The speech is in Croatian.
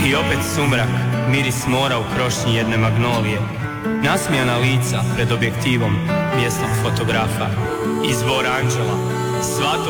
I opet sumrak, miris mora u krošnji jedne magnolije, nasmijana lica pred objektivom mjesnog fotografa, izbor anđela, svato